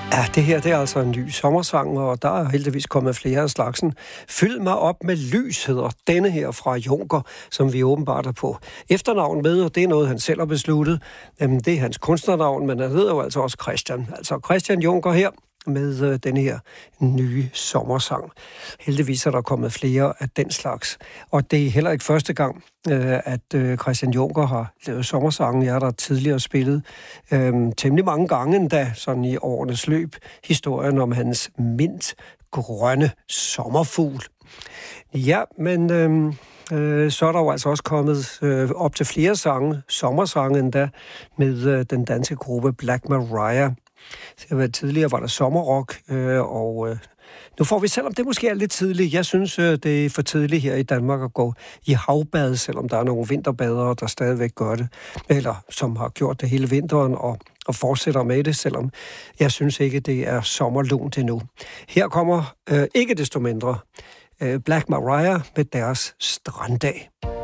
Ja, det her det er altså en ny sommersang, og der er heldigvis kommet flere af slagsen. Fyld mig op med lys, hedder denne her fra Juncker, som vi åbenbart er på efternavn med, og det er noget, han selv har besluttet. Det er hans kunstnernavn, men han hedder jo altså også Christian. Altså Christian Juncker her med denne her nye sommersang. Heldigvis er der kommet flere af den slags. Og det er heller ikke første gang, at Christian Juncker har lavet sommersangen. Jeg har der tidligere spillet temmelig mange gange endda, sådan i årenes løb, historien om hans mintgrønne sommerfugl. Ja, men så er der jo altså også kommet op til flere sange, sommersange endda, med den danske gruppe Black Maria. Tidligere var der sommerrock, og nu får vi, selvom det måske er lidt tidligt, jeg synes, det er for tidligt her i Danmark at gå i havbad, selvom der er nogle vinterbadere, der stadigvæk gør det, eller som har gjort det hele vinteren og fortsætter med det, selvom jeg synes ikke, det er sommerlunt endnu. Her kommer ikke desto mindre Black Maria med deres Stranddag.